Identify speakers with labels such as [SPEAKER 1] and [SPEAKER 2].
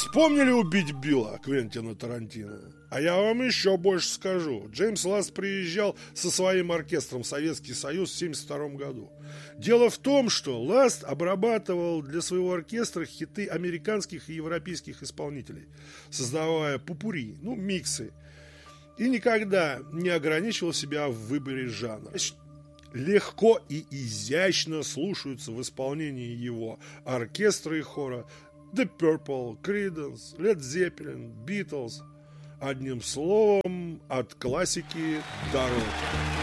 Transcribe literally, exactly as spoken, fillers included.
[SPEAKER 1] Вспомнили «Убить Билла» Квентина Тарантино? А я вам еще больше скажу. Джеймс Ласт приезжал со своим оркестром в Советский Союз в семьдесят втором году. Дело в том, что Ласт обрабатывал для своего оркестра хиты американских и европейских исполнителей, создавая попурри, ну, миксы, и никогда не ограничивал себя в выборе жанра. Легко и изящно слушаются в исполнении его оркестра и хора The Purple, Creedence, Led Zeppelin, Beatles. Одним словом, от классики до рока.